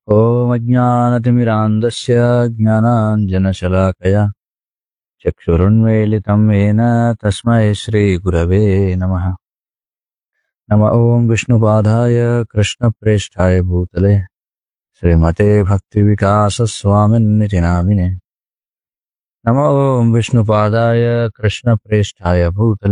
ॐ अज्ञानतिमिरान्धस्य ज्ञानाञ्जनशलाकया चक्षुरुन्मीलितं येन तस्मै श्रीगुरवे नमः। नम ॐ विष्णुपादाय कृष्णप्रेष्ठाय भूतले श्रीमते भक्तिविकासस्वामिन्निति नामिने। नम ॐ विष्णुपादाय कृष्णप्रेष्ठाय भूतले